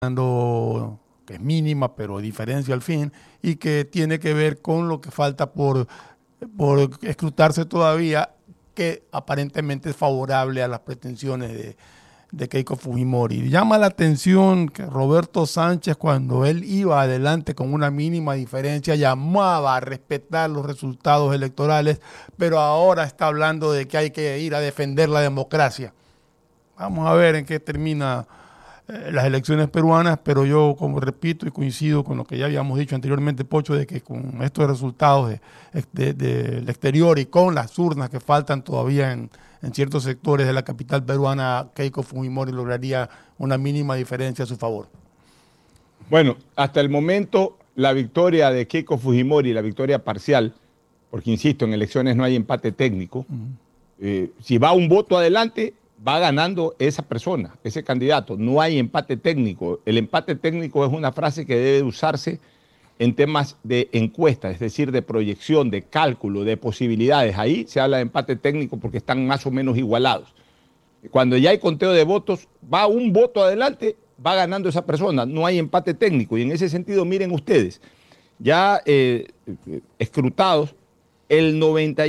que es mínima, pero diferencia al fin, y que tiene que ver con lo que falta por escrutarse todavía, que aparentemente es favorable a las pretensiones de Keiko Fujimori. Llama la atención que Roberto Sánchez, cuando él iba adelante con una mínima diferencia, llamaba a respetar los resultados electorales, pero ahora está hablando de que hay que ir a defender la democracia. Vamos a ver en qué termina las elecciones peruanas, pero yo, como repito y coincido con lo que ya habíamos dicho anteriormente, Pocho, de que con estos resultados del exterior y con las urnas que faltan todavía en ciertos sectores de la capital peruana, Keiko Fujimori lograría una mínima diferencia a su favor. Bueno, hasta el momento la victoria de Keiko Fujimori, la victoria parcial, porque insisto, en elecciones no hay empate técnico, si va un voto adelante, va ganando esa persona, ese candidato. No hay empate técnico. El empate técnico es una frase que debe usarse en temas de encuesta, es decir, de proyección, de cálculo, de posibilidades. Ahí se habla de empate técnico porque están más o menos igualados. Cuando ya hay conteo de votos, va un voto adelante, va ganando esa persona. No hay empate técnico. Y en ese sentido, miren ustedes, ya escrutados, el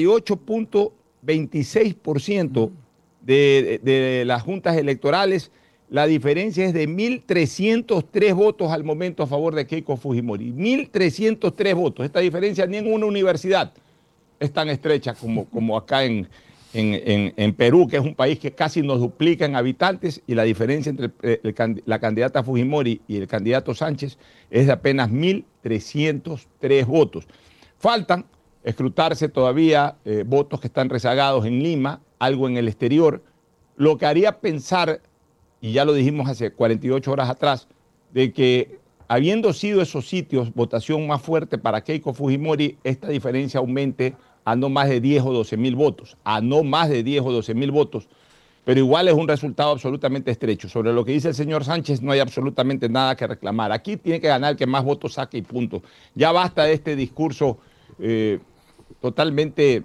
98.26% de las juntas electorales, la diferencia es de 1.303 votos al momento a favor de Keiko Fujimori. 1.303 votos. Esta diferencia ni en una universidad es tan estrecha como acá en Perú, que es un país que casi nos duplica en habitantes, y la diferencia entre la candidata Fujimori y el candidato Sánchez es de apenas 1.303 votos. Faltan escrutarse todavía votos que están rezagados en Lima, algo en el exterior, lo que haría pensar, y ya lo dijimos hace 48 horas atrás, de que habiendo sido esos sitios votación más fuerte para Keiko Fujimori, esta diferencia aumente a no más de 10 o 12 mil votos, pero igual es un resultado absolutamente estrecho. Sobre lo que dice el señor Sánchez no hay absolutamente nada que reclamar. Aquí tiene que ganar el que más votos saque y punto. Ya basta de este discurso totalmente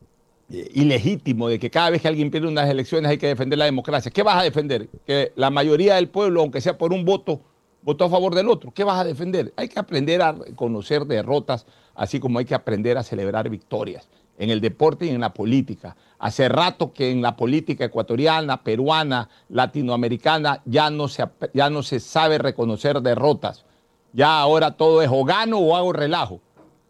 ilegítimo de que cada vez que alguien pierde unas elecciones hay que defender la democracia. ¿Qué vas a defender? Que la mayoría del pueblo, aunque sea por un voto, votó a favor del otro. ¿Qué vas a defender? Hay que aprender a conocer derrotas, así como hay que aprender a celebrar victorias en el deporte y en la política. Hace rato que en la política ecuatoriana, peruana, latinoamericana ya no se sabe reconocer derrotas. Ya ahora todo es o gano o hago relajo.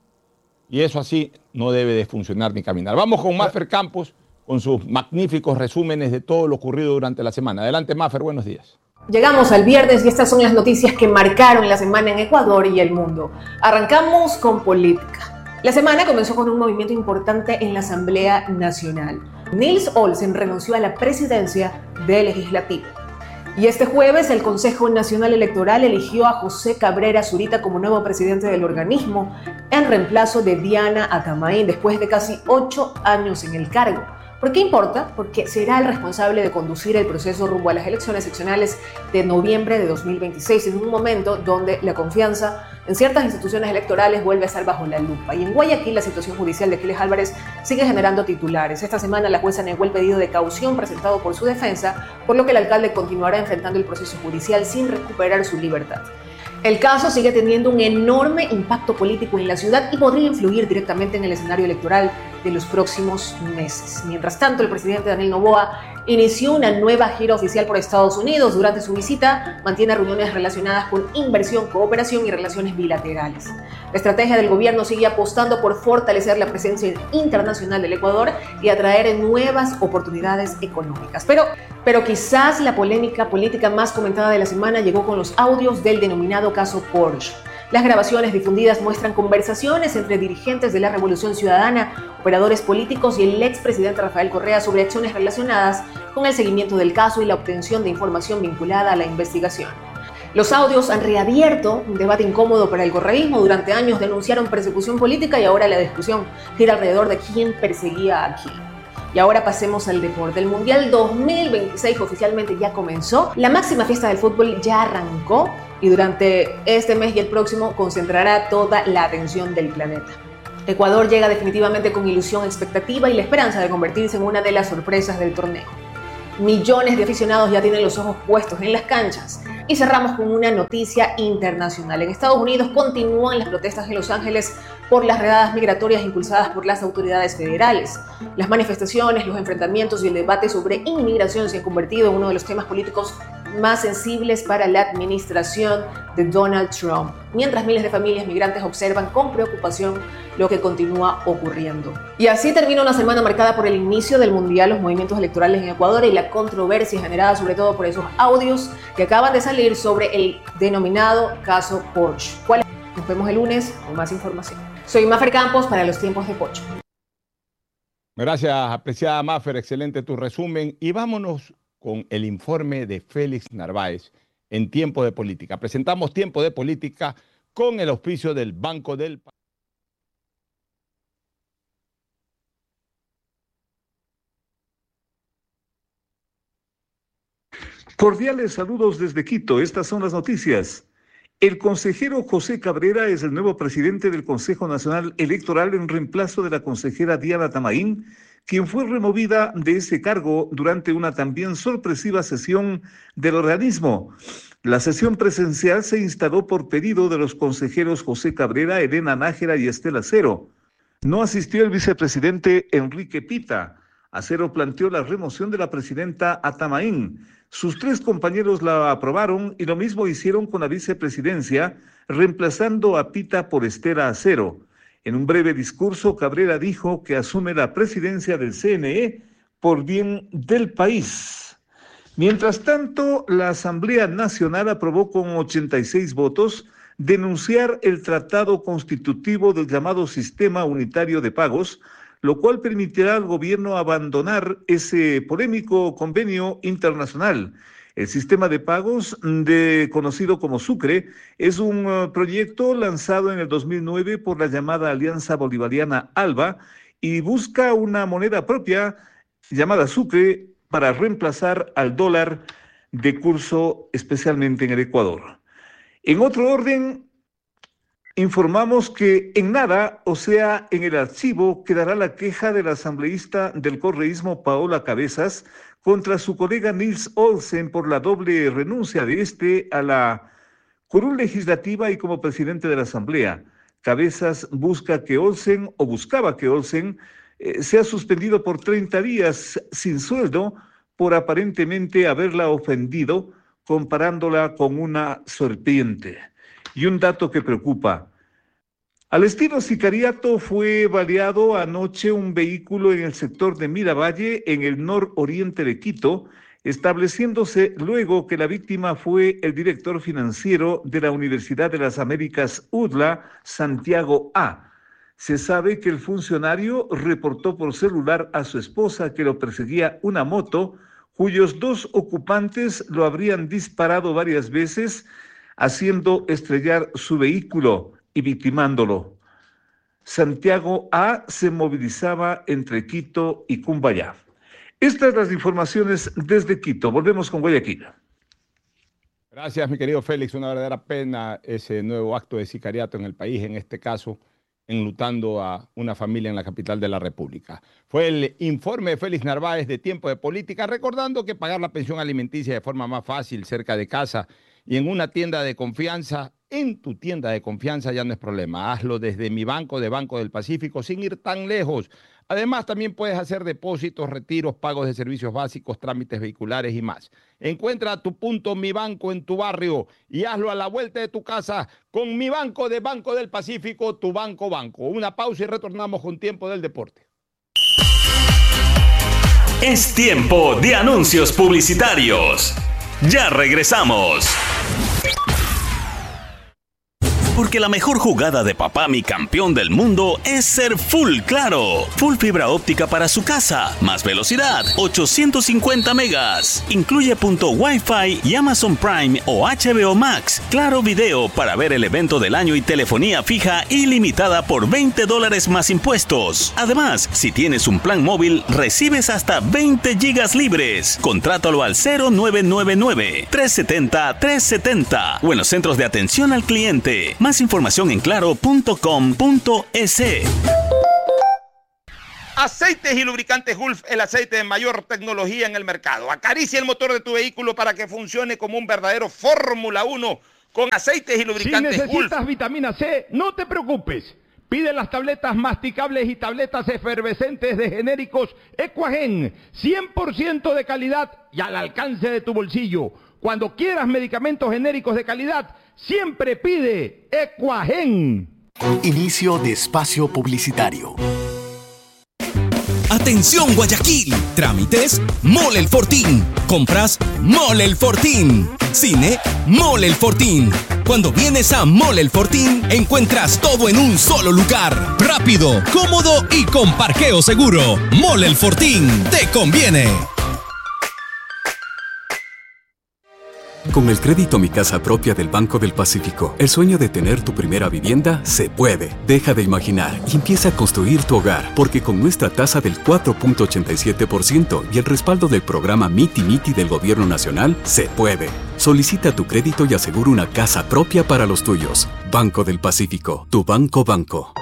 Y eso así no debe de funcionar ni caminar. Vamos con Maffer Campos con sus magníficos resúmenes de todo lo ocurrido durante la semana. Adelante, Maffer, buenos días. Llegamos al viernes y estas son las noticias que marcaron la semana en Ecuador y el mundo. Arrancamos con política. La semana comenzó con un movimiento importante en la Asamblea Nacional. Nils Olsen renunció a la presidencia del Legislativo. Y este jueves el Consejo Nacional Electoral eligió a José Cabrera Zurita como nuevo presidente del organismo en reemplazo de Diana Acamain después de casi 8 años en el cargo. ¿Por qué importa? Porque será el responsable de conducir el proceso rumbo a las elecciones seccionales de noviembre de 2026, en un momento donde la confianza en ciertas instituciones electorales vuelve a estar bajo la lupa. Y en Guayaquil la situación judicial de Aquiles Álvarez sigue generando titulares. Esta semana la jueza negó el pedido de caución presentado por su defensa, por lo que el alcalde continuará enfrentando el proceso judicial sin recuperar su libertad. El caso sigue teniendo un enorme impacto político en la ciudad y podría influir directamente en el escenario electoral de los próximos meses. Mientras tanto, el presidente Daniel Noboa inició una nueva gira oficial por Estados Unidos. Durante su visita, mantiene reuniones relacionadas con inversión, cooperación y relaciones bilaterales. La estrategia del gobierno sigue apostando por fortalecer la presencia internacional del Ecuador y atraer nuevas oportunidades económicas. Pero quizás la polémica política más comentada de la semana llegó con los audios del denominado caso Porsche. Las grabaciones difundidas muestran conversaciones entre dirigentes de la Revolución Ciudadana, operadores políticos y el expresidente Rafael Correa sobre acciones relacionadas con el seguimiento del caso y la obtención de información vinculada a la investigación. Los audios han reabierto un debate incómodo para el correísmo. Durante años denunciaron persecución política y ahora la discusión gira alrededor de quién perseguía a quién. Y ahora pasemos al deporte. El Mundial 2026 oficialmente ya comenzó. La máxima fiesta del fútbol ya arrancó y durante este mes y el próximo concentrará toda la atención del planeta. Ecuador llega definitivamente con ilusión, expectativa y la esperanza de convertirse en una de las sorpresas del torneo. Millones de aficionados ya tienen los ojos puestos en las canchas. Y cerramos con una noticia internacional. En Estados Unidos continúan las protestas en Los Ángeles por las redadas migratorias impulsadas por las autoridades federales. Las manifestaciones, los enfrentamientos y el debate sobre inmigración se han convertido en uno de los temas políticos más sensibles para la administración de Donald Trump, mientras miles de familias migrantes observan con preocupación lo que continúa ocurriendo. Y así termina una semana marcada por el inicio del Mundial, los movimientos electorales en Ecuador y la controversia generada sobre todo por esos audios que acaban de salir sobre el denominado caso Porsche. Nos vemos el lunes con más información. Soy Mafer Campos para los tiempos de Pocho. Gracias, apreciada Mafer, excelente tu resumen. Y vámonos con el informe de Félix Narváez en Tiempo de Política. Presentamos Tiempo de Política con el auspicio del Banco del País. Cordiales saludos desde Quito. Estas son las noticias. El consejero José Cabrera es el nuevo presidente del Consejo Nacional Electoral en reemplazo de la consejera Diana Tamaín, quien fue removida de ese cargo durante una también sorpresiva sesión del organismo. La sesión presencial se instaló por pedido de los consejeros José Cabrera, Elena Nájera y Estela Acero. No asistió el vicepresidente Enrique Pita. Acero planteó la remoción de la presidenta Atamaín. Sus 3 compañeros la aprobaron y lo mismo hicieron con la vicepresidencia, reemplazando a Pita por Estela Acero. En un breve discurso, Cabrera dijo que asume la presidencia del CNE por bien del país. Mientras tanto, la Asamblea Nacional aprobó con 86 votos denunciar el tratado constitutivo del llamado Sistema Unitario de Pagos, lo cual permitirá al gobierno abandonar ese polémico convenio internacional. El sistema de pagos, conocido como Sucre, es un proyecto lanzado en el 2009 por la llamada Alianza Bolivariana ALBA y busca una moneda propia llamada Sucre para reemplazar al dólar de curso, especialmente en el Ecuador. En otro orden, informamos que en nada, o sea, en el archivo, quedará la queja de la asambleísta del correísmo Paola Cabezas contra su colega Nils Olsen por la doble renuncia de este a la curul legislativa y como presidente de la asamblea. Cabezas buscaba que Olsen sea suspendido por 30 días sin sueldo por aparentemente haberla ofendido, comparándola con una serpiente. Y un dato que preocupa. Al estilo sicariato fue baleado anoche un vehículo en el sector de Miravalle, en el nororiente de Quito, estableciéndose luego que la víctima fue el director financiero de la Universidad de las Américas UDLA, Santiago A. Se sabe que el funcionario reportó por celular a su esposa que lo perseguía una moto, cuyos 2 ocupantes lo habrían disparado varias veces, haciendo estrellar su vehículo y victimándolo. Santiago A. se movilizaba entre Quito y Cumbayá. Estas las informaciones desde Quito. Volvemos con Guayaquil. Gracias, mi querido Félix. Una verdadera pena ese nuevo acto de sicariato en el país, en este caso, enlutando a una familia en la capital de la República. Fue el informe de Félix Narváez de Tiempo de Política, recordando que pagar la pensión alimenticia de forma más fácil, cerca de casa y en una tienda de confianza, en tu tienda de confianza ya no es problema. Hazlo desde Mi Banco de Banco del Pacífico sin ir tan lejos. Además, también puedes hacer depósitos, retiros, pagos de servicios básicos, trámites vehiculares y más. Encuentra tu punto Mi Banco en tu barrio y hazlo a la vuelta de tu casa con Mi Banco de Banco del Pacífico, tu banco. Una pausa y retornamos con Tiempo del Deporte. Es tiempo de anuncios publicitarios. Ya regresamos. Porque la mejor jugada de papá mi campeón del mundo es ser Full Claro. Full fibra óptica para su casa. Más velocidad, 850 megas. Incluye punto Wi-Fi y Amazon Prime o HBO Max. Claro Video para ver el evento del año y telefonía fija ilimitada por $20 más impuestos. Además, si tienes un plan móvil, recibes hasta 20 gigas libres. Contrátalo al 0999-370-370 o en los centros de atención al cliente. Más información en claro.com.es. Aceites y lubricantes Gulf, el aceite de mayor tecnología en el mercado. Acaricia el motor de tu vehículo para que funcione como un verdadero Fórmula 1 con aceites y lubricantes Gulf. Si necesitas vitamina C, no te preocupes. Pide las tabletas masticables y tabletas efervescentes de genéricos Equagen, 100% de calidad y al alcance de tu bolsillo. Cuando quieras medicamentos genéricos de calidad, siempre pide Equagen. Inicio de espacio publicitario. Atención Guayaquil, trámites Mole El Fortín, compras Mole El Fortín, cine Mole El Fortín. Cuando vienes a Mole El Fortín encuentras todo en un solo lugar, rápido, cómodo y con parqueo seguro. Mole El Fortín, te conviene. Con el crédito Mi Casa Propia del Banco del Pacífico, el sueño de tener tu primera vivienda se puede. Deja de imaginar y empieza a construir tu hogar, porque con nuestra tasa del 4.87% y el respaldo del programa Miti Miti del Gobierno Nacional, se puede. Solicita tu crédito y asegura una casa propia para los tuyos. Banco del Pacífico, tu banco.